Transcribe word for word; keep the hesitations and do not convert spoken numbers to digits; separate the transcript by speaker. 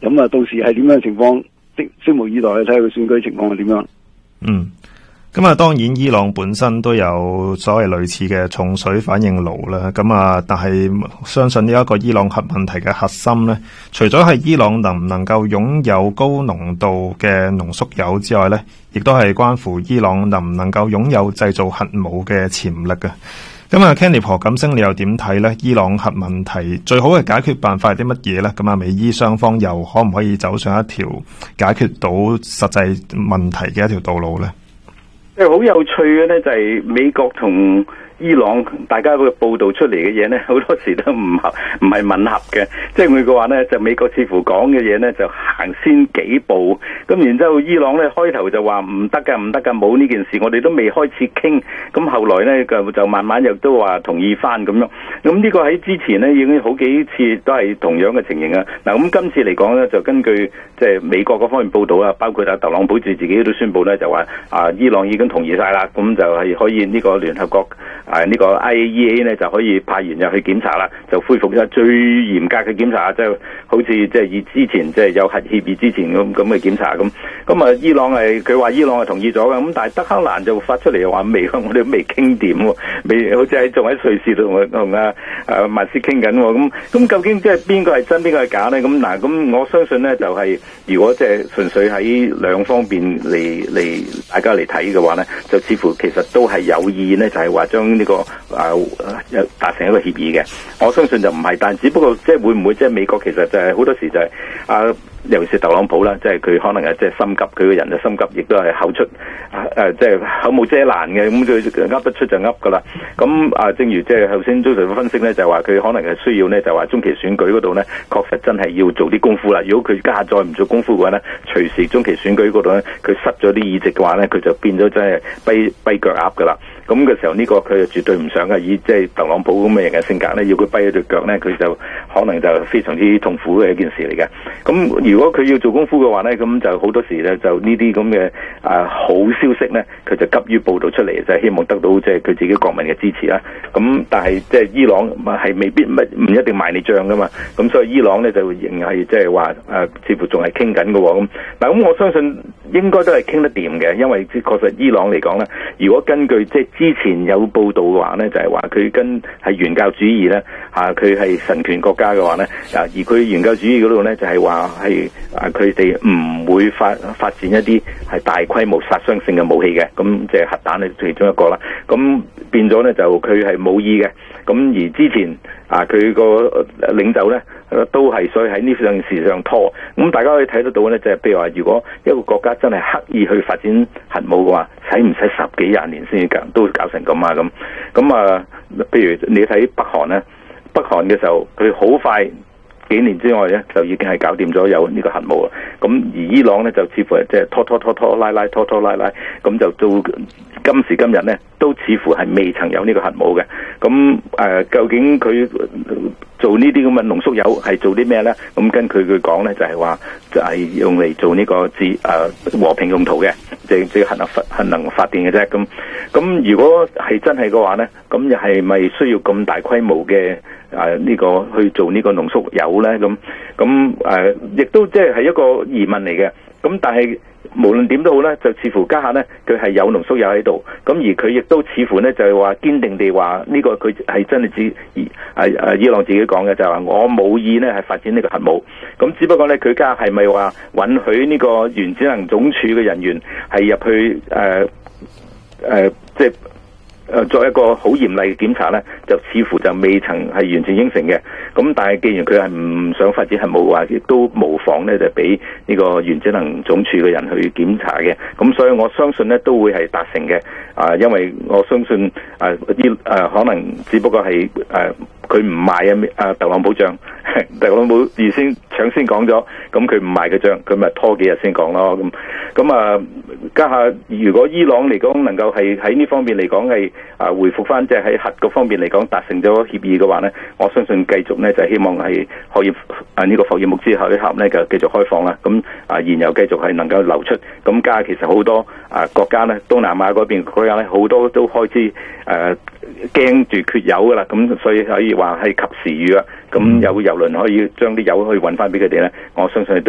Speaker 1: 咁啊，到時係點樣嘅情況，拭拭目以待，睇下佢選舉情況係點樣。
Speaker 2: 嗯。咁啊，當然伊朗本身都有所謂類似嘅重水反應爐啦。咁啊，但係相信呢一個伊朗核問題嘅核心咧，除咗係伊朗能唔能夠擁有高濃度嘅濃縮鈾之外咧，亦都係關乎伊朗能唔能夠擁有製造核武嘅潛力嘅。咁啊 Kenny 何錦星，你又點睇咧？伊朗核問題最好嘅解決辦法係啲乜嘢咧？咁啊，美伊雙方又可唔可以走上一條解決到實際問題嘅一條道路咧？
Speaker 3: 即係好有趣嘅咧，就係美國同伊朗大家個報道出嚟嘅嘢咧，好多時都唔合，唔係吻合嘅。即係佢嘅話咧，就美國似乎講嘅嘢咧，就行先幾步，咁然之後伊朗咧開頭就話唔得㗎，唔得㗎，冇呢件事，我哋都未開始傾。咁後來咧就就慢慢又都話同意翻咁樣。咁呢個喺之前咧已經好幾次都係同樣嘅情形啊。嗱，咁今次嚟講咧，就根據即係美國嗰方面報道啊，包括啊特朗普自己都宣布咧，就話啊伊朗已經同意晒啦，咁就係可以呢個聯合國。啊！呢、這個 I A E A 咧就可以派員入去檢查啦，就恢復咗最嚴格嘅檢查，即、就、係、是、好似即係以之前即係、就是、有核協議之前咁咁嘅檢查咁。咁啊，伊朗係佢話伊朗係同意咗嘅，咁但係德黑蘭就發出嚟話未，我哋都未傾掂喎，未好似喺仲喺瑞士度同同阿阿麥斯傾緊喎。咁咁究竟即係邊個係真，邊個係假咧？咁嗱，咁我相信咧就係、是、如果即係純粹喺兩方面嚟嚟大家嚟睇嘅話咧，就似乎其實都係有意咧，就係話將呢個啊達成一個協議嘅。我相信就唔係，但只不過即係會唔會即係美國其實就係好多時就係、是、啊，尤其是特朗普啦，即係佢可能係即係心急，佢個人就心急，亦都係口出誒即係口無遮攔嘅，咁佢噏得出就噏噶啦。咁啊，正如即係頭先 Joseph 分析咧，就話佢可能係需要咧，就話中期選舉嗰度咧，確實真係要做啲功夫啦。如果佢家下再唔做功夫嘅話咧，隨時中期選舉嗰度咧，佢失咗啲議席嘅話咧，佢就變咗真係跛跛腳鴨噶啦。咁嘅時候呢個佢就絕對唔想嘅，以即係特朗普咁嘅人嘅性格咧，要佢跛咗對腳咧，佢就可能就非常之痛苦嘅一件事嚟嘅。咁如果佢要做功夫嘅話咧，咁就好多時咧就呢啲咁嘅啊好消息咧，佢就急於報導出嚟，就係、是、希望得到即係佢自己國民嘅支持啦。咁但係即係伊朗係未必唔唔一定賣你帳噶嘛。咁所以伊朗咧就仍係即係話誒，似乎仲係傾緊嘅喎。咁嗱，咁我相信應該都係傾得掂嘅，因為確實伊朗嚟講咧，如果根據即係之前有報道嘅話咧，就係話佢跟係原教主義咧，嚇佢係神權國家嘅話咧，啊而佢原教主義嗰度咧就係話係啊佢哋唔會發發展一啲係大規模殺傷性嘅武器嘅，咁即係核彈係其中一個啦。咁變咗咧就佢係冇意嘅。咁而之前啊佢個領袖咧都係所以喺呢件事上拖。咁大家可以睇得到咧，就係譬如話，如果一個國家真係刻意去發展核武嘅話，使唔使十幾廿年先至搞都搞成咁啊？咁咁啊，譬如你睇北韓咧，北韓嘅時候佢好快幾年之外咧就已經係搞掂咗有呢個核武啊。咁而伊朗咧就似乎係即係拖拖拖拖拉拉拖拖拉拉，咁就到今時今日咧都似乎係未曾有呢個核武嘅。咁誒、呃，究竟佢做呢啲咁嘅濃縮鈾係做啲咩咧？咁根據佢講咧，就係話就係用嚟做呢個自誒、呃、和平用途嘅，即係即係核能發核能發電嘅啫。咁咁如果係真係嘅話咧，咁又係咪需要咁大規模嘅誒呢個去做呢個濃縮鈾咧？咁咁誒，亦都即係係一個疑問嚟嘅。咁但係無論點都好咧，就似乎家下咧佢係有濃縮鈾喺度，咁而佢亦都似乎咧就係話堅定地話呢個佢係真係指誒誒伊朗自己講嘅，就係話我冇意咧係發展呢個核武，咁只不過咧佢家下係咪話允許呢個原子能總署嘅人員係入去誒誒、呃呃、即係誒作一個好嚴厲嘅檢查咧，就似乎就未曾係完全應承嘅。咁但係既然佢係唔想發展核武嘅話，亦都無妨咧就俾呢個原子能總署嘅人去檢查嘅。咁所以我相信咧都會係達成嘅。啊，因為我相信誒啲誒可能只不過係誒佢唔賣啊啊特朗普帳，特朗普預先搶先講咗，咁佢唔賣嘅帳，佢咪拖幾日先講咯。咁咁啊，家下如果伊朗嚟講能夠係喺呢方面嚟講係啊回復翻，即係喺核嗰方面嚟講達成咗協議嘅話咧，我相信繼續咧就希望係可以啊呢個霍爾木茲海峽咧就繼續開放啦。咁啊燃油繼續係能夠流出。咁家下其實好多啊國家咧，東南亞嗰邊國家咧好多都開始誒驚住缺油噶啦。咁所以可以話係及時雨啦。咁有油輪可以將啲油去運翻俾佢哋咧，我相信。